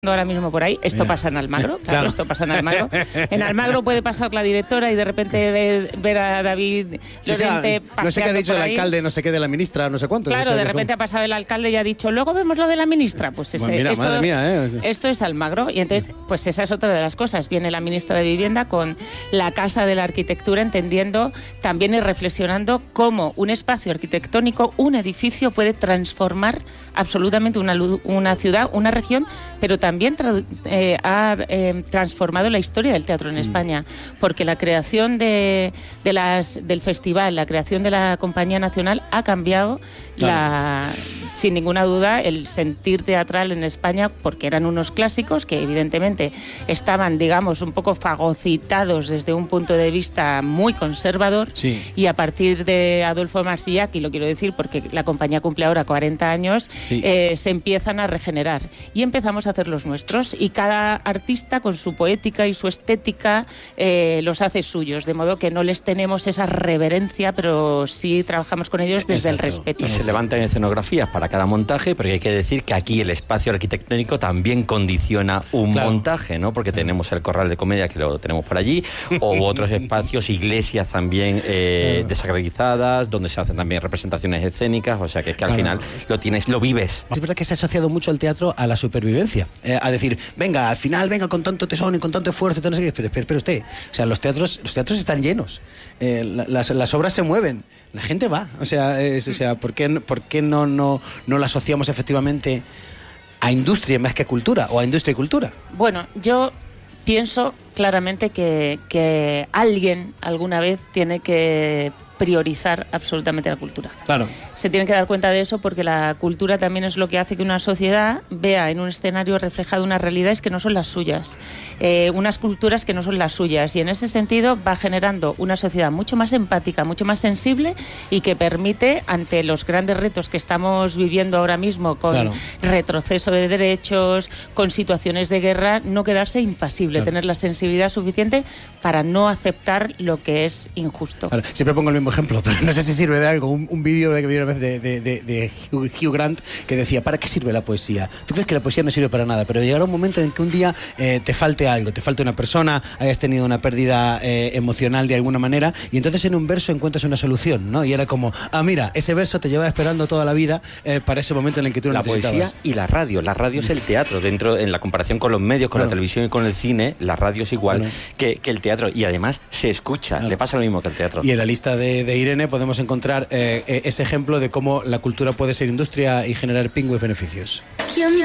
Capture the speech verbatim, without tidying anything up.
ahora mismo por ahí, esto Mira. pasa en Almagro, claro, Claro. esto pasa en Almagro. En Almagro puede pasar la directora y de repente ver, ver a David Sí, sí, Lorente no sé qué ha paseando dicho por el ahí. alcalde, no sé qué de la ministra, no sé cuánto. Claro, no sé de qué- repente ha pasado el alcalde y ha dicho, luego vemos lo de la ministra. Pues, este, Pues mira, esto, madre mía, ¿eh? esto es Almagro. Y entonces, pues esa es otra de las cosas. Viene la ministra de Vivienda con la Casa de la Arquitectura, entendiendo también y reflexionando cómo un espacio arquitectónico, un edificio puede transformar absolutamente una, lu- una ciudad, una región, pero también tradu- eh, ha eh, transformado la historia del teatro en España, porque la creación de, de las, del festival, la creación de la Compañía Nacional ha cambiado, la, sin ninguna duda, el sentir teatral en España, porque eran unos clásicos que evidentemente estaban, digamos, un poco fagocitados desde un punto de vista muy conservador, Sí. y a partir de Adolfo Marsillach, y lo quiero decir porque la compañía cumple ahora cuarenta años, Sí. eh, se empiezan a regenerar y empezamos a hacer los nuestros, y cada artista con su poética y su estética eh, los hace suyos, de modo que no les tenemos esa reverencia, pero sí trabajamos con ellos desde Exacto. el respeto. Y se levantan escenografías para cada montaje, pero hay que decir que aquí el espacio arquitectónico también condiciona un Claro. montaje, ¿no? Porque tenemos el Corral de Comedia, que lo tenemos por allí, o otros espacios, iglesias también eh, desacralizadas, donde se hacen también representaciones escénicas, o sea que es que al Claro. final lo tienes, lo vives. Es verdad que se ha asociado mucho el teatro a la supervivencia, eh, a decir, venga, al final, venga, con tanto tesón y con tanto esfuerzo y todo, no sé qué, pero espere, espere usted, o sea, los teatros, los teatros están llenos, eh, la- las, las obras se mueven, la gente va, o sea, es- o sea, ¿por qué, no- por qué no, no, no la asociamos efectivamente a industria más que a cultura, o a industria y cultura? Bueno, yo pienso claramente que, que alguien alguna vez tiene que priorizar absolutamente la cultura. Claro. Se tienen que dar cuenta de eso, porque la cultura también es lo que hace que una sociedad vea en un escenario reflejado unas realidades que no son las suyas, eh, unas culturas que no son las suyas, y en ese sentido va generando una sociedad mucho más empática, mucho más sensible, y que permite, ante los grandes retos que estamos viviendo ahora mismo, con Claro. retroceso de derechos, con situaciones de guerra, no quedarse impasible, Claro. tener la sensibilidad suficiente para no aceptar lo que es injusto. Claro, siempre pongo el mismo ejemplo, pero no sé si sirve de algo. Un, un vídeo que vi una vez de, de, de, de Hugh, Hugh Grant que decía, ¿para qué sirve la poesía? Tú crees que la poesía no sirve para nada, pero llegará un momento en que un día eh, te falte algo, te falte una persona, hayas tenido una pérdida eh, emocional de alguna manera, y entonces en un verso encuentras una solución, ¿no? Y era como, ah, mira, ese verso te lleva esperando toda la vida eh, para ese momento en el que tú lo La necesitabas. poesía y la radio. La radio es el teatro. Dentro, en la comparación con los medios, con Claro. la televisión y con el cine, la radio es igual Claro. que, que el teatro. Y además se escucha. Claro. Le pasa lo mismo que el teatro. Y en la lista de, de Irene podemos encontrar eh, eh, ese ejemplo de cómo la cultura puede ser industria y generar pingües beneficios.